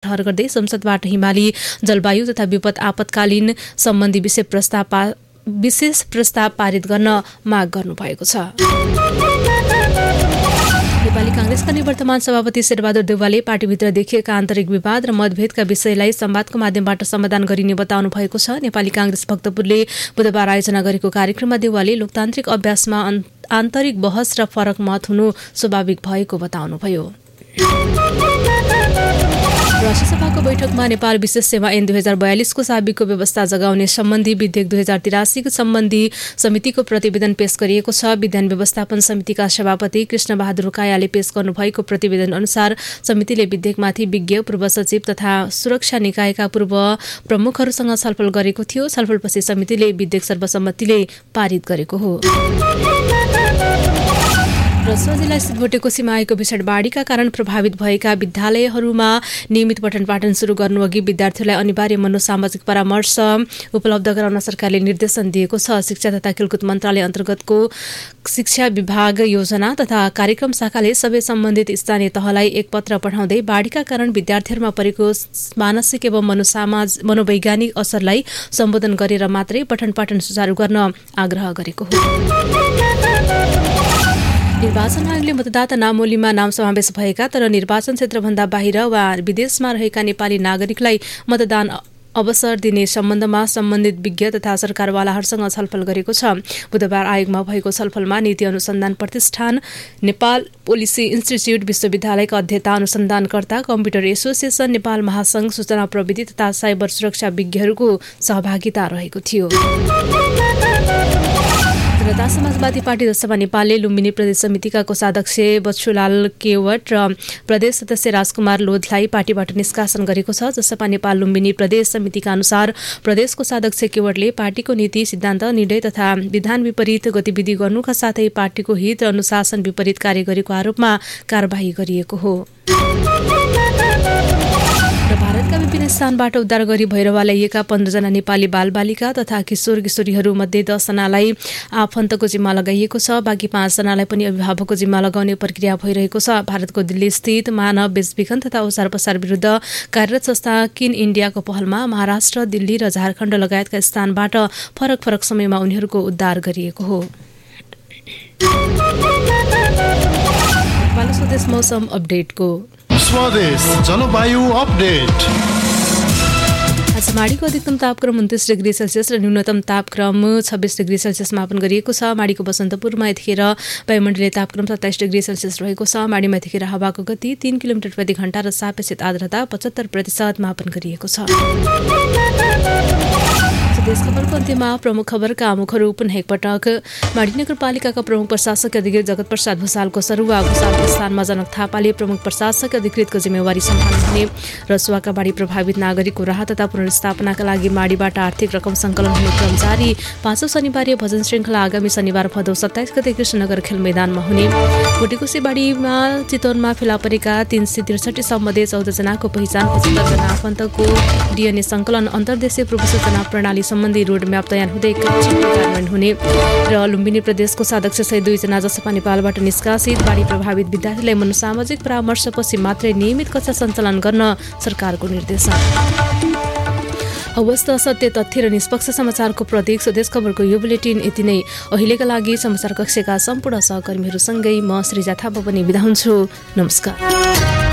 ठहर गर्दै संसदबाट हिमाली जलवायु तथा विपद आपतकालीन सम्बन्धी विशेष प्रस्ताव पारित गर्न माग गर्नुभएको छ। नेपाली कांग्रेसका निवर्तमान सभापति शेरबहादुर देउवाले पार्टीभित्र देखिएका आन्तरिक विवाद र मतभेदका विषयलाई संवादको माध्यमबाट समाधान गरिने बताउनु भएको छ। नेपाली कांग्रेस भक्तपुरले बुधबार आयोजना गरेको कार्यक्रममा देउवाले लोकतान्त्रिक अभ्यासमा आन्तरिक बहस र फरक मत हुनु स्वाभाविक भएको बताउनुभयो। राष्ट्रसभाको बैठकमा नेपाल विशेष सेवा ऐन 2042 को साबिकको व्यवस्था जगाउने सम्बन्धी विधेयक 2083 सम्बन्धी समितिको प्रतिवेदन पेश गरिएको छ। विधान व्यवस्थापन समितिका सभापति कृष्ण बहादुर कायाले पेश गर्नुभएको प्रतिवेदन अनुसार समितिले विधेयकमाथि विज्ञ पूर्व सचिव तथा सुरक्षा निकायका पूर्व प्रमुखहरूसँग छलफल गरेको थियो। छलफलपछि समितिले विधेयक सर्वसम्मतिले पारित गरेको हो। रसुवा जिल्ला स्थित भोटेको सीमा आएको भीषण बाढीका कारण प्रभावित भएका विद्यालयहरूमा नियमित पठन पाठन सुरु गर्नुअघि विद्यार्थीहरूलाई अनिवार्य मनोसामाजिक परामर्श उपलब्ध गराउन सरकारले निर्देशन दिएको छ। शिक्षा तथा खेलकुद मन्त्रालय अन्तर्गतको शिक्षा विभाग योजना तथा कार्यक्रम शाखाले सबै सम्बन्धित स्थानीय तहलाई एक पत्र पठाउँदै बाढीका कारण विद्यार्थीहरूमा परेको मानसिक एवं मनोवैज्ञानिक असरलाई सम्बोधन गरेर मात्रै पठन पाठन सुचारू गर्न आग्रह गरेको हो। निर्वाचन आयोगले मतदाता नामावलीमा नाम समावेश भएका तर निर्वाचन क्षेत्रभन्दा बाहिर वा विदेशमा रहेका नेपाली नागरिकलाई मतदान अवसर दिने सम्बन्धमा सम्बन्धित विज्ञ तथा सरकारवालाहरूसँग छलफल गरेको छ। बुधबार आयोगमा भएको छलफलमा नीति अनुसन्धान प्रतिष्ठान, नेपाल पोलिसी इन्स्टिच्युट, विश्वविद्यालयका अध्येता अनुसन्धानकर्ता, कम्प्युटर एसोसिएसन, नेपाल महासंघ, सूचना प्रविधि तथा साइबर सुरक्षा विज्ञहरूको सहभागिता रहेको थियो। जनता समाजवादी पार्टी जसपा नेपालले लुम्बिनी प्रदेश समितिका कोषाध्यक्ष बच्चुलाल केवट र प्रदेश सदस्य राजकुमार लोधलाई पार्टीबाट निष्कासन गरेको छ। जसपा नेपाल लुम्बिनी प्रदेश समितिका अनुसार प्रदेश कोषाध्यक्ष केवटले पार्टीको नीति, सिद्धान्त, निर्णय तथा विधान विपरीत गतिविधि गर्नुका साथै पार्टीको हित र अनुशासन विपरीत कार्य गरेको आरोपमा कारबाही गरिएको हो। भारतका विभिन्न स्थानबाट उद्धार गरी भैरवा ल्याइएका 15 जना नेपाली बालबालिका तथा किशोर किशोरीहरू मध्ये 10 जनालाई आफन्तको जिम्मा लगाइएको छ। बाँकी 5 जनालाई पनि अभिभावकको जिम्मा लगाउने प्रक्रिया भइरहेको छ। भारतको दिल्ली स्थित मानव बेचबिखन तथा ओसार पसार विरुद्ध कार्यरत संस्था किन इन्डियाको पहलमा महाराष्ट्र, दिल्ली र झारखण्ड लगायतका स्थानबाट फरक फरक समयमा उनीहरूको उद्धार गरिएको हो। स्वदेश मौसम अपडेटको स्वदेश जलवायु अपडेट। आज माडीको अधिकतम तापक्रम 29 डिग्री सेल्सियस र न्यूनतम तापक्रम 26 डिग्री सेल्सियस मापन गरिएको छ। माडीको बसन्तपुरमा यतिखेर वायुमण्डलीय तापक्रम 27 डिग्री सेल्सियस रहेको छ। माडीमा यतिखेर हावाको गति 3 किलोमिटर प्रति घण्टा र सापेक्षिक आर्द्रता 75% मापन गरिएको छ। देश खबरको अन्त्यमा प्रमुख खबरका आमुखहरू पुनः एकपटक। माडी नगरपालिकाका प्रमुख प्रशासक अधिकृत जगत प्रसाद भुसालको सरुवा भुसालको स्थानमा जनक थापाले प्रमुख प्रशासक अधिकृतको जिम्मेवारी सम्हाल्नुहुने। रसुवाका बाढी प्रभावित नागरिकको राहत तथा पुनर्स्थापनाका लागि माडीबाट आर्थिक रकम सङ्कलन हुने क्रम जारी। 5औं शनिबार भजन श्रृङ्खला आगामी शनिबार भदौ 27 गते कृष्णनगर खेल मैदानमा हुने। भोटेकोसी बाढीमा चितवनमा फेला परेका 363 सम्बन्धित 14 जनाको पहिचान, 75 जना आफन्तको डिएनए सङ्कलन, अन्तर्देशीय पूर्व सूचना प्रणाली सम्बन्धी रोडम्याप तयार हुँदै कार्यान्वयन हुने। र लुम्बिनी प्रदेशको सदस्य सहित 2 जना जसपा नेपालबाट निष्कासित। बाढी प्रभावित विद्यार्थीलाई मनोसामाजिक परामर्शपछि मात्रै नियमित कक्षा सञ्चालन गर्न सरकारको निर्देशन। हवस् त सत्य, तथ्य र निष्पक्ष समाचारको प्रतीक स्वदेश खबरको यो बुलेटिन यति नै। अहिलेका लागि समाचार कक्षका सम्पूर्ण सहकर्मीहरूसँगै म श्रीजा थापा पनि बिदा हुन्छु। नमस्कार।